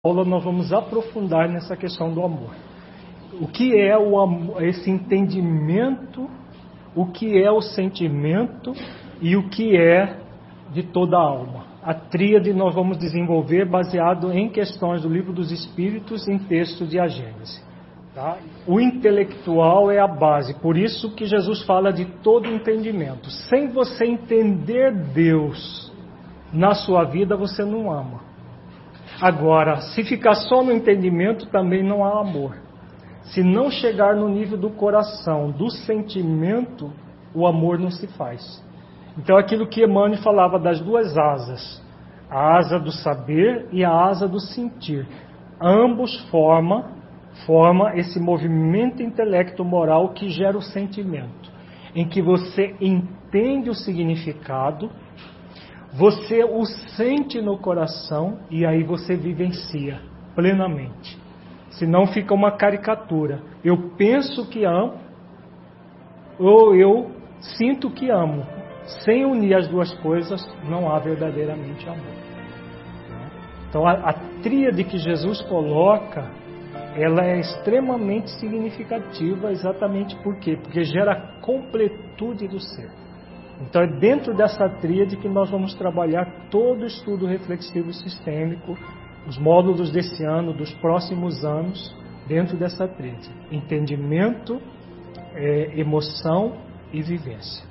aula nós vamos aprofundar nessa questão do amor. O que é o amor, esse entendimento, o que é o sentimento e o que é de toda a alma. A tríade nós vamos desenvolver baseado em questões do Livro dos Espíritos em textos de A Gênese. Tá? O intelectual é a base, por isso que Jesus fala de todo entendimento. Sem você entender Deus na sua vida, você não ama. Agora, se ficar só no entendimento, também não há amor. Se não chegar no nível do coração, do sentimento, o amor não se faz. Então, aquilo que Emmanuel falava das duas asas, a asa do saber e a asa do sentir, ambos forma esse movimento intelecto-moral que gera o sentimento, em que você entende o significado, você o sente no coração e aí você vivencia plenamente. Senão fica uma caricatura. Eu penso que amo ou eu sinto que amo. Sem unir as duas coisas, não há verdadeiramente amor. Então a tríade que Jesus coloca, ela é extremamente significativa, exatamente por quê? Porque gera a completude do ser. Então é dentro dessa tríade que nós vamos trabalhar todo o estudo reflexivo sistêmico, os módulos desse ano, dos próximos anos, dentro dessa tríade. Entendimento, emoção e vivência.